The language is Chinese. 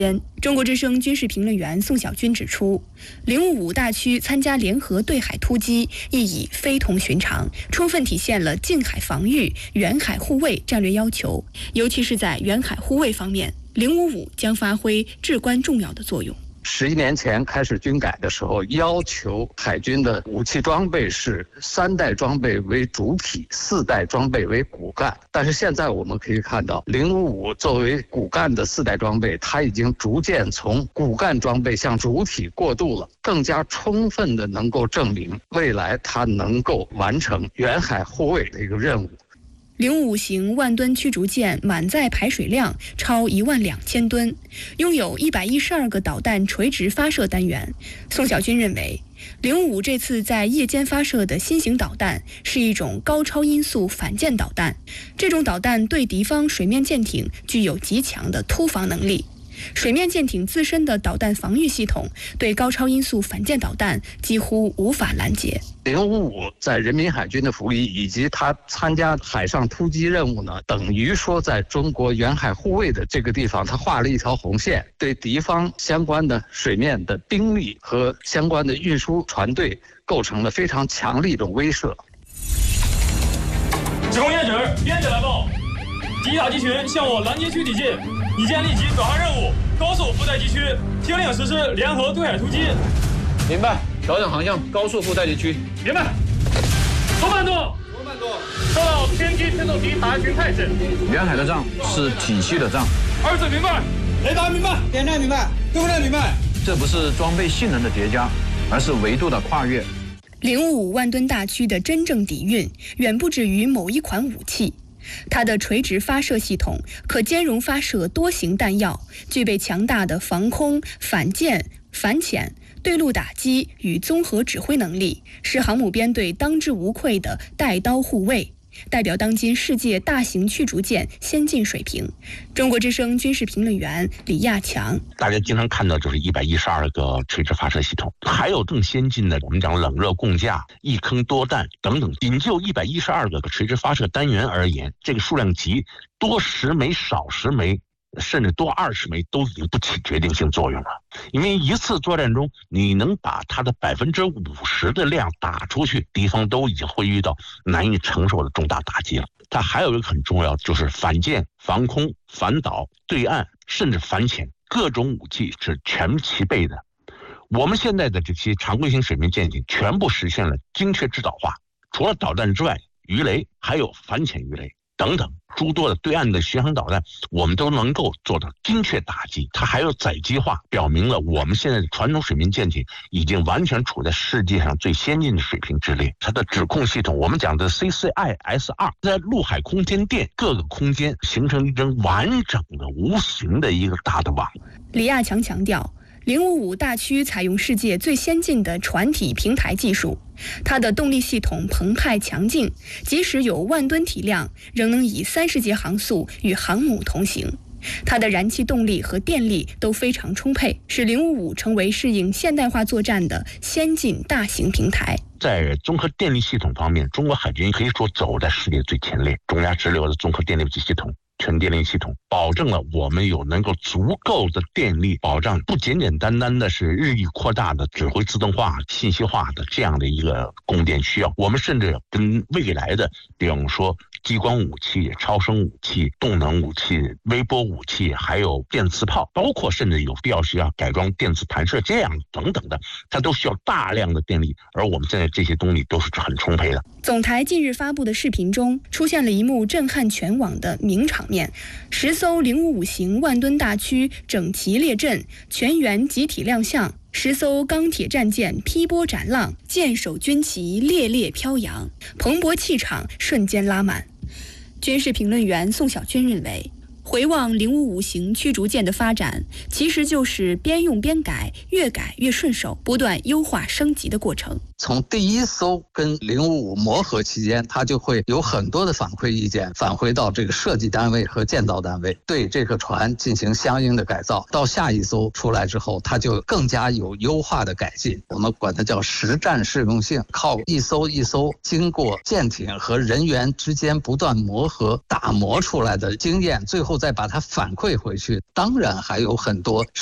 中国之声军事评论员宋晓军指出，055大区参加联合对海突击意义非同寻常，充分体现了近海防御、远海护卫战略要求，尤其是在远海护卫方面，055将发挥至关重要的作用。 11年前开始军改的时候，要求海军的武器装备是3代装备为主体，4代装备为骨干。但是现在我们可以看到，055作为骨干的4代装备，它已经逐渐从骨干装备向主体过渡了，更加充分的能够证明未来它能够完成远海护卫的一个任务。 055型万吨驱逐舰满载排水量超12000吨，拥有112个导弹垂直发射单元。宋晓军认为，055这次在夜间发射的新型导弹是一种高超音速反舰导弹，这种导弹对敌方水面舰艇具有极强的突防能力。水面舰艇自身的导弹防御系统对高超音速反舰导弹几乎无法拦截。 055在人民海军的服役以及他参加海上突击任务呢，等于说在中国远海护卫的这个地方，他画了一条红线，对敌方相关的水面的兵力和相关的运输船队构成了非常强力的威慑。 指挥业指，编辑来报，敌打击群向我拦截区抵近，已见立即转换任务，高速布待击区，听令实施联合对海突击。 明白，调整航向，高速布待击区。 明白。多慢度？收到，天机天纵敌打击群态势。 远海的仗是体系的仗。 二字明白。 雷达明白，电站明白，对不对？明白。 这不是装备性能的叠加，而是维度的跨越。 055万吨大区的真正底蕴远不止于某一款武器。它的垂直发射系统可兼容发射多型弹药，具备强大的防空、反舰、反潜、对陆打击与综合指挥能力，是航母编队当之无愧的带刀护卫，代表当今世界大型驱逐舰先进水平。中国之声军事评论员李亚强： 大家经常看到就是112个垂直发射系统，还有更先进的，我们讲冷热共架、一坑多弹等等。仅就112个垂直发射单元而言，这个数量级多10枚少10枚，甚至多20枚都已经不起决定性作用了。因为一次作战中，你能把它的50%的量打出去，敌方都已经会遇到难以承受的重大打击了。它还有一个很重要，就是反舰、防空、反导、对岸，甚至反潜，各种武器是全齐备的。我们现在的这些常规型水面舰艇全部实现了精确制导化，除了导弹之外，鱼雷还有反潜鱼雷等等诸多的对岸的巡航导弹，我们都能够做到精确打击。它还有载机化，表明了我们现在的传统水面舰艇已经完全处在世界上最先进的水平之列。它的指控系统，我们讲的 CCIS2， 在陆海空天电各个空间形成一根完整的无形的一个大的网。 李亚强强调，055大区采用世界最先进的船体平台技术，它的动力系统澎湃强劲，即使有万吨体量，仍能以30节航速与航母同行。它的燃气动力和电力都非常充沛，使055成为适应现代化作战的先进大型平台。 在综合电力系统方面，中国海军可以说走在世界最前列，中亚直流的综合电力系统、全电力系统，保证了我们有能够足够的电力保障，不简简单单的是日益扩大的指挥自动化、信息化的这样的一个供电需要。我们甚至跟未来的，比方说激光武器、超声武器、动能武器、微波武器，还有电磁炮，包括甚至有必要需要改装电磁弹射这样等等的，它都需要大量的电力，而我们现在这些动力都是很充沛的。 总台近日发布的视频中，出现了一幕震撼全网的名场面：10艘055型万吨大驱整齐列阵，全员集体亮相，10艘钢铁战舰劈波斩浪，舰首军旗猎猎飘扬，蓬勃气场瞬间拉满。军事评论员宋晓军认为，回望055型驱逐舰的发展，其实就是边用边改，越改越顺手，不断优化升级的过程。 从第一艘跟055磨合期间，它就会有很多的反馈意见返回到这个设计单位和建造单位，对这个船进行相应的改造。到下一艘出来之后，它就更加有优化的改进，我们管它叫实战适用性，靠一艘一艘经过舰艇和人员之间不断磨合打磨出来的经验，最后再把它反馈回去。当然还有很多